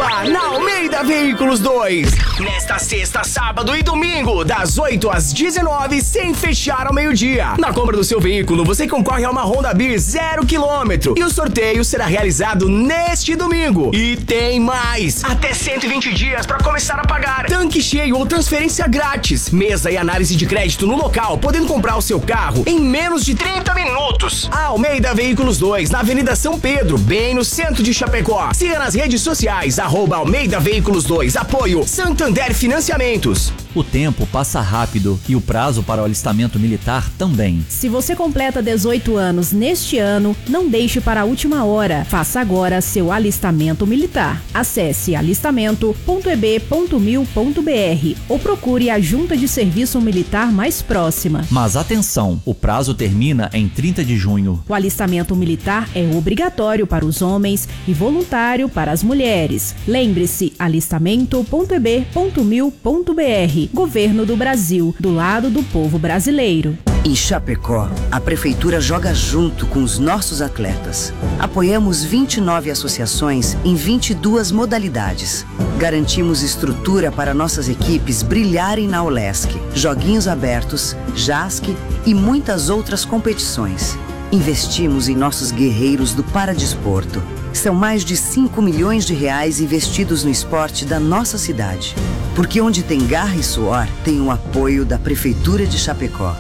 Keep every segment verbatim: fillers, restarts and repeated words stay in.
Oba! Na Almeida Veículos dois. Nesta sexta, sábado e domingo, das oito às dezenove, sem fechar ao meio-dia. Na compra do seu veículo, você concorre a uma Honda Beat zero quilômetro. E o sorteio será realizado neste domingo. E tem mais! Até cento e vinte dias para começar a pagar. Tanque cheio ou transferência grátis. Mesa e análise de crédito no local, podendo comprar o seu carro em menos de trinta minutos. A Almeida Veículos dois, na Avenida São Pedro, bem no centro de Chapecó. Siga nas redes sociais, arroba Almeida Veículos dois, apoio Santander Financiamentos. O tempo passa rápido e o prazo para o alistamento militar também. Se você completa dezoito anos neste ano, não deixe para a última hora. Faça agora seu alistamento militar. Acesse alistamento ponto e b ponto mil ponto b r ou procure a Junta de Serviço Militar mais próxima. Mas atenção, o prazo termina em trinta de junho. O alistamento militar é obrigatório para os homens e voluntário para as mulheres. Lembre-se, alistamento ponto e b ponto mil ponto b r. Governo do Brasil, do lado do povo brasileiro. Em Chapecó, a Prefeitura joga junto com os nossos atletas. Apoiamos vinte e nove associações em vinte e duas modalidades. Garantimos estrutura para nossas equipes brilharem na Olesc, Joguinhos Abertos, JASC e muitas outras competições. Investimos em nossos guerreiros do Paradesporto. São mais de cinco milhões de reais investidos no esporte da nossa cidade. Porque onde tem garra e suor, tem o apoio da Prefeitura de Chapecó.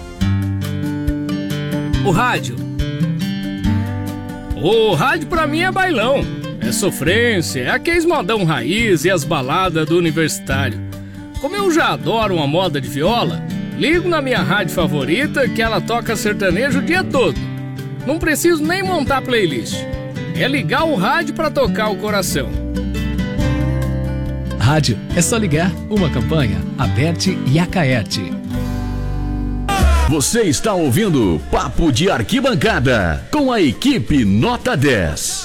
O rádio. O rádio pra mim é bailão. É sofrência, é aqueles modão raiz e as baladas do universitário. Como eu já adoro uma moda de viola, ligo na minha rádio favorita que ela toca sertanejo o dia todo. Não preciso nem montar playlist. É ligar o rádio pra tocar o coração. Rádio, é só ligar. Uma campanha, Aberte e Acaerte. Você está ouvindo Papo de Arquibancada com a equipe Nota dez.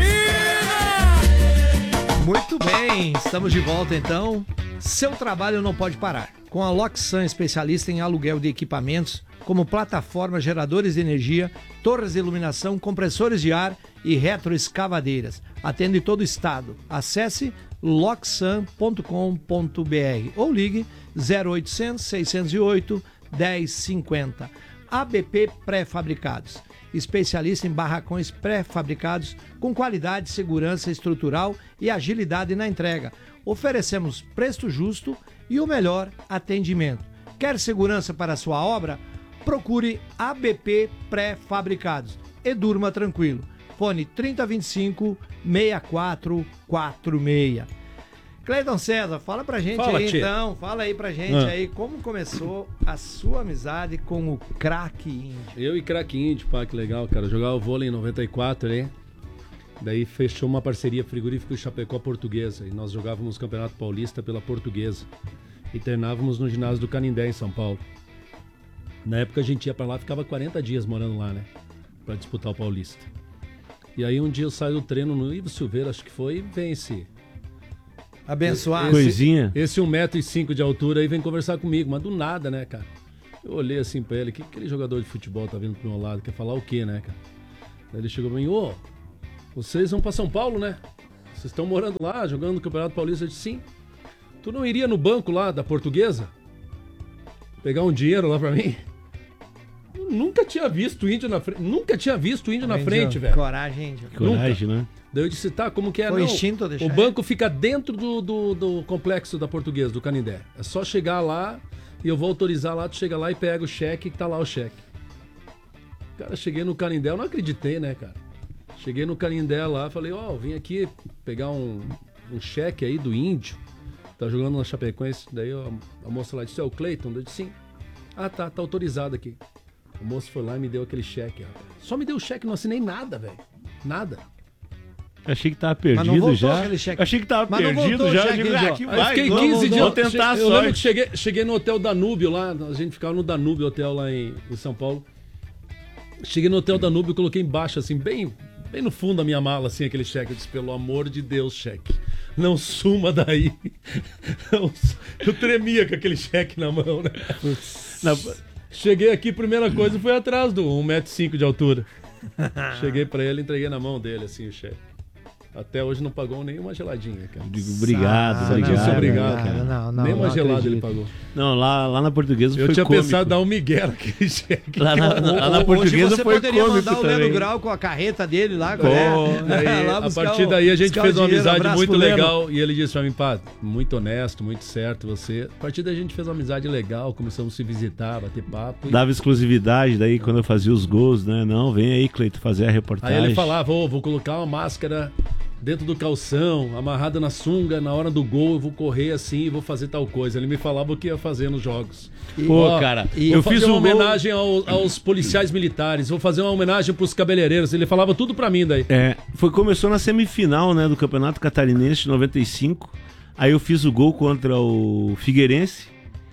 Muito bem, estamos de volta então. Seu trabalho não pode parar. Com a Loxan, especialista em aluguel de equipamentos como plataformas, geradores de energia, torres de iluminação, compressores de ar e retroescavadeiras. Atende todo o estado. Acesse loxan ponto com ponto b r ou ligue zero oitocentos, seiscentos e oito, dez cinquenta. A B P Pré-Fabricados, especialista em barracões pré-fabricados com qualidade, segurança estrutural e agilidade na entrega. Oferecemos preço justo e o melhor atendimento. Quer segurança para a sua obra? Procure A B P Pré-Fabricados e durma tranquilo. Fone trinta, vinte e cinco, sessenta e quatro quarenta e seis. Cleiton César, fala pra gente fala, aí tia. então, fala aí pra gente ah. aí como começou a sua amizade com o Craque Índio. Eu e Craque Índio, pá, que legal, cara. Jogava vôlei em noventa e quatro, hein? Daí fechou uma parceria frigorífico Chapecó Portuguesa e nós jogávamos o Campeonato Paulista pela Portuguesa e treinávamos no ginásio do Canindé, em São Paulo. Na época a gente ia pra lá, ficava quarenta dias morando lá, né? Pra disputar o Paulista. E aí um dia eu saio do treino no Ivo Silveira, acho que foi, e vem esse... Abençoado. Esse, Coisinha. Esse um metro e cinco de altura aí vem conversar comigo, mas do nada, né, cara? Eu olhei assim pra ele, que aquele jogador de futebol tá vindo pro meu lado, quer falar o quê, né, cara? Daí ele chegou pra mim, ô, vocês vão pra São Paulo, né? Vocês estão morando lá, jogando no Campeonato Paulista? Eu disse, sim. Tu não iria no banco lá da Portuguesa? Pegar um dinheiro lá pra mim? Eu nunca tinha visto índio na frente. Nunca tinha visto índio na frente, velho. Coragem, índio. Coragem, né? Daí eu disse, tá, como que é? Foi não, instinto deixar o banco fica dentro do, do, do complexo da Portuguesa, do Canindé. É só chegar lá e eu vou autorizar lá, tu chega lá e pega o cheque, que tá lá o cheque. Cara, cheguei no Canindé, eu não acreditei, né, cara? Cheguei no Canindé lá, falei, ó, oh, vim aqui pegar um, um cheque aí do índio. Tá jogando na Chapecoense. Daí a, a moça lá disse, é o Cleiton? Eu disse, sim. Ah, tá, tá autorizado aqui. O moço foi lá e me deu aquele cheque, rapaz. Só me deu o cheque, não assinei nada, velho. Nada. Achei que tava perdido já. Achei que tava Mas perdido já. Digo, já. Aqui vai, fiquei quinze dias. Vou tentar a Eu sorte. lembro que cheguei, cheguei no Hotel Danúbio lá. A gente ficava no Danúbio Hotel lá em, em São Paulo. Cheguei no Hotel Danúbio, coloquei embaixo, assim, bem, bem no fundo da minha mala, assim, aquele cheque. Eu disse, pelo amor de Deus, cheque. Não suma daí. Eu tremia com aquele cheque na mão, né? Na... Cheguei aqui, primeira coisa foi atrás do um metro e cinco de altura. Cheguei pra ele, entreguei na mão dele, assim, o cheque. Até hoje não pagou nenhuma geladinha, cara. Digo, obrigado, ah, obrigado. obrigado, cara. Não, não, Nem uma não gelada acredito. ele pagou. Não, lá, lá na Portuguesa Eu foi tinha cômico. pensado em dar um migué naquele cheque. Lá na, na, lá na Hoje Portuguesa você foi poderia cômico mandar o também. Leno Grau com a carreta dele lá. Pô, né? aí, Lá a buscar partir o- daí a gente buscar fez o uma dinheiro, amizade abraço muito pro Leno. legal. E ele disse pra mim, pá, muito honesto, muito certo você. A partir daí a gente fez uma amizade legal, começamos a se visitar, bater papo. E... Dava exclusividade daí quando eu fazia os gols, né? Não, vem aí, Cleito, fazer a reportagem. Aí ele falava, oh, vou colocar uma máscara dentro do calção, amarrada na sunga, na hora do gol eu vou correr assim e vou fazer tal coisa. Ele me falava o que ia fazer nos jogos. Pô, Ó, cara, vou eu fazer fiz uma um gol- homenagem ao- aos policiais militares, vou fazer uma homenagem pros cabeleireiros. Ele falava tudo pra mim daí. É, foi, começou na semifinal, né, do Campeonato Catarinense de noventa e cinco. Aí eu fiz o gol contra o Figueirense.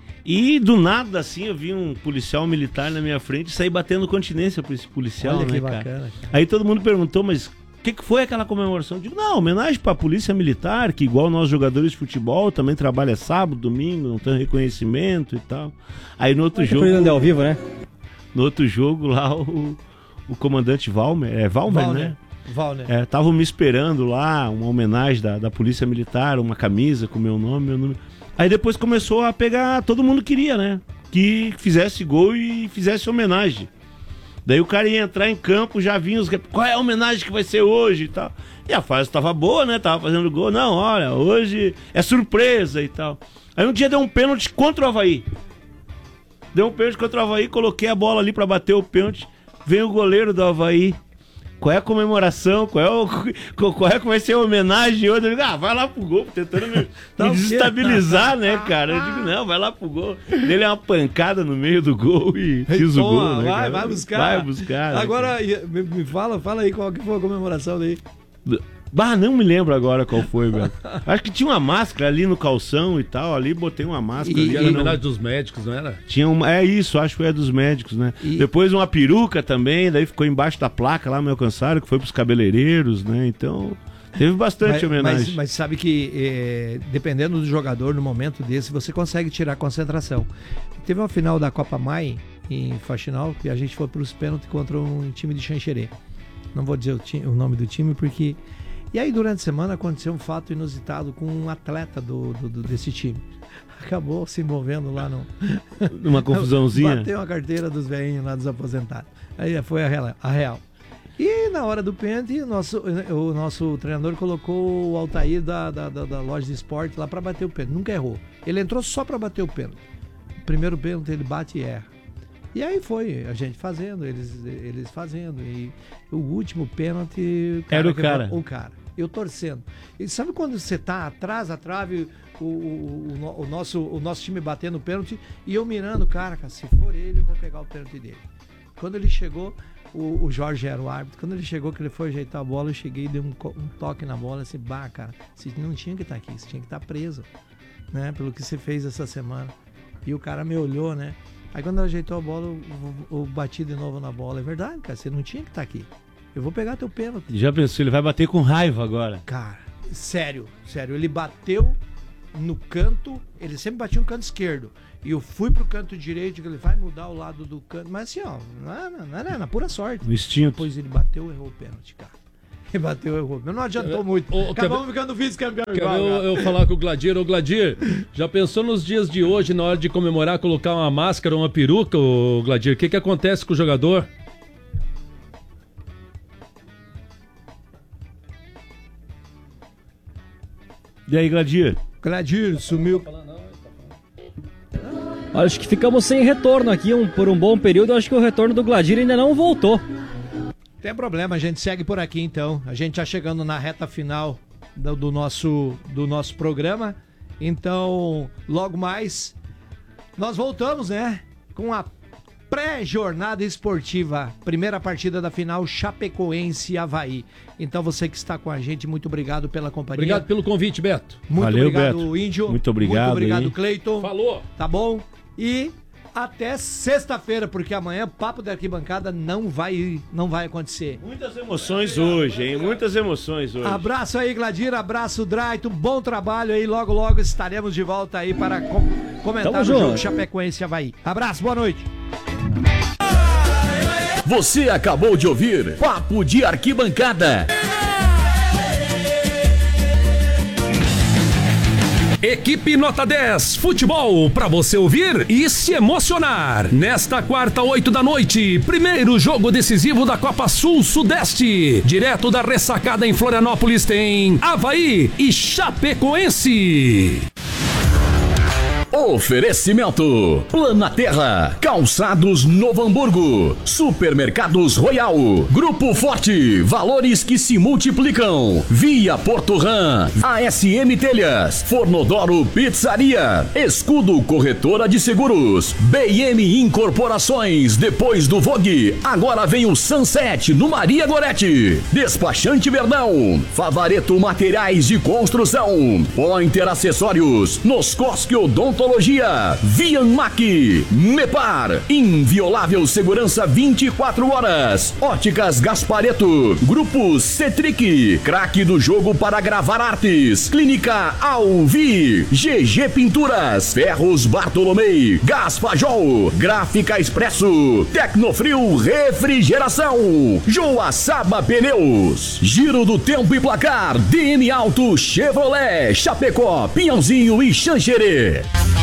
E do nada, assim, eu vi um policial militar na minha frente e saí batendo continência pra esse policial, Olha né, que cara? bacana, cara. Aí todo mundo perguntou, mas o que, que foi aquela comemoração? Eu digo, não, homenagem pra Polícia Militar, que igual nós jogadores de futebol também trabalha sábado, domingo, não tem reconhecimento e tal. Aí no outro Mas jogo... foi ao vivo, né? No outro jogo lá, o, o comandante Valmer, é Valmer, Valner. né? Valner. É, estavam me esperando lá, uma homenagem da, da Polícia Militar, uma camisa com meu nome, meu nome. Aí depois começou a pegar, todo mundo queria, né? Que fizesse gol e fizesse homenagem. Daí o cara ia entrar em campo, já vinha os... Qual é a homenagem que vai ser hoje e tal? E a fase tava boa, né? Tava fazendo gol. Não, olha, hoje é surpresa e tal. Aí um dia deu um pênalti contra o Avaí. Deu um pênalti contra o Avaí, coloquei a bola ali pra bater o pênalti. Vem o goleiro do Avaí. Qual é a comemoração? Qual é, o, qual é que vai ser a homenagem hoje? Eu digo, ah, vai lá pro gol, tentando me, me desestabilizar, né, cara? Eu digo, não, vai lá pro gol. Dele é uma pancada no meio do gol e fiz o Toma, gol, né, vai, cara? vai buscar. Vai buscar. né, Agora, me, me fala, fala aí qual que foi a comemoração daí. Bah, não me lembro agora qual foi, velho. Acho que tinha uma máscara ali no calção e tal. Ali botei uma máscara. E, ali, e era não... a homenagem dos médicos, não era? Tinha uma... É isso, acho que foi a dos médicos, né? E... Depois uma peruca também, daí ficou embaixo da placa lá, me alcançaram, que foi pros cabeleireiros, né? Então, teve bastante mas, homenagem. Mas, mas sabe que, é, dependendo do jogador, no momento desse, você consegue tirar a concentração. Teve uma final da Copa Mai, em Faxinal, que a gente foi pros pênaltis contra um time de Xanxerê. Não vou dizer o, ti- o nome do time, porque... E aí, durante a semana, aconteceu um fato inusitado com um atleta do, do- do- desse time. Acabou se envolvendo lá no... Numa confusãozinha. Bateu a carteira dos velhinhos lá dos aposentados. Aí foi a real. A real. E na hora do pênalti, o nosso, o nosso treinador colocou o Altair da, da, da, da loja de esporte lá para bater o pênalti. Nunca errou. Ele entrou só para bater o pênalti. O primeiro pênalti ele bate e erra. E aí foi a gente fazendo, eles, eles fazendo. E o último pênalti... Era o que- cara. O cara. Eu torcendo. E sabe quando você tá atrás da trave, o, o, o, no- o nosso, o nosso time batendo o pênalti e eu mirando, cara, cara, se for ele, eu vou pegar o pênalti dele. Quando ele chegou, o, o Jorge era o árbitro, quando ele chegou que ele foi ajeitar a bola, eu cheguei e dei um, co- um toque na bola, assim, bah, cara, você não tinha que estar aqui, você tinha que estar preso, né, pelo que você fez essa semana. E o cara me olhou, né, aí quando ele ajeitou a bola, eu, eu, eu bati de novo na bola. É verdade, cara, você não tinha que estar aqui. Eu vou pegar teu pênalti. Já pensou, ele vai bater com raiva agora. Cara, sério, sério, ele bateu no canto, ele sempre batia no canto esquerdo. E eu fui pro canto direito, que ele vai mudar o lado do canto. Mas assim, ó, não é, não é, não é, na pura sorte. O instinto. Depois ele bateu e errou o pênalti, cara. Ele bateu e errou. Mas não adiantou muito. Ô, Acabamos ficando vice-campeão Quer igual. ver eu, cara. eu falar com o Gladir? Ô Gladir, já pensou nos dias de hoje, na hora de comemorar, colocar uma máscara ou uma peruca, ô Gladir? O que que acontece com o jogador? E aí, Gladir? Gladir sumiu. Acho que ficamos sem retorno aqui um, por um bom período. Acho que o retorno do Gladir ainda não voltou. Tem problema, a gente segue por aqui então. A gente já chegando na reta final do, do nosso, do nosso programa. Então, logo mais, nós voltamos, né? Com a pré-jornada esportiva. Primeira partida da final, Chapecoense e Avaí. Então, você que está com a gente, muito obrigado pela companhia. Obrigado pelo convite, Beto. Muito Valeu, obrigado, Beto. Índio. Muito obrigado Muito obrigado, aí. Cleiton. Falou. Tá bom? E até sexta-feira, porque amanhã Papo da Arquibancada não vai, não vai acontecer. Muitas emoções hoje, hein? Muitas emoções hoje. Abraço aí, Gladir, abraço, Draito, bom trabalho aí, logo logo estaremos de volta aí para com- comentar Tamo o junto. jogo Chapecoense e Avaí. Abraço, boa noite. Você acabou de ouvir Papo de Arquibancada. Equipe Nota dez, futebol pra você ouvir e se emocionar. Nesta quarta, oito da noite, primeiro jogo decisivo da Copa Sul-Sudeste. Direto da ressacada em Florianópolis tem Avaí e Chapecoense. Oferecimento: Planaterra, Calçados Novo Hamburgo, Supermercados Royal, Grupo Forte, valores que se multiplicam, Via Porto Ram, A S M Telhas, Fornodoro Pizzaria, Escudo Corretora de Seguros, B M Incorporações, depois do Vogue, agora vem o Sunset no Maria Gorete, Despachante Verdão, Favareto Materiais de Construção, Pointer Acessórios, Noscosque Odontologia, Vianmac, Mepar, inviolável segurança vinte e quatro horas, Óticas Gaspareto, Grupo Cetric, craque do jogo para gravar artes, Clínica Alvi, G G Pinturas, Ferros Bartolomei, Gaspajol, Gráfica Expresso, Tecnofrio Refrigeração, Joaçaba Pneus, Giro do Tempo e Placar, D M Auto Chevrolet, Chapecó, Pinhãozinho e Xanxerê.